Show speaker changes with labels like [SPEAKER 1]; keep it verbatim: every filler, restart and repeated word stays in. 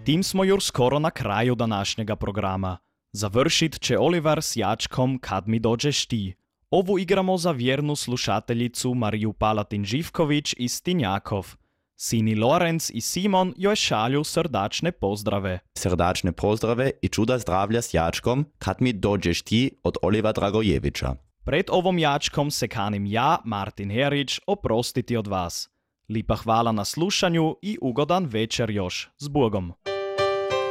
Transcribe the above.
[SPEAKER 1] tim smo još skoro na kraju današnjega programa. Završit će Oliver s Jačkom Kad mi dođeš ti. Ovu igramo za vjernu slušateljicu Mariju Palatin-Živković iz Tinjakov. Sini Lorenz i Simon joj šalju srdačne pozdrave.
[SPEAKER 2] Srdačne pozdrave i čuda zdravlja s Jačkom Kad mi dođeš ti od Oliva Dragojevića.
[SPEAKER 1] Pred ovom Jačkom se kanim ja, Martin Herić, oprostiti od vas. Lipa hvala na slušanju i ugodan večer još. S Bogom.